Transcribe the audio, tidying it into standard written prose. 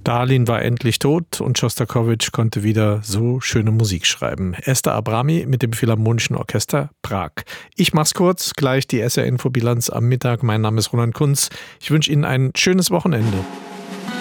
Stalin war endlich tot und Schostakowitsch konnte wieder so schöne Musik schreiben. Esther Abrami mit dem Philharmonischen Orchester Prag. Ich mach's kurz, gleich die SR-Info-Bilanz am Mittag. Mein Name ist Roland Kunz. Ich wünsche Ihnen ein schönes Wochenende.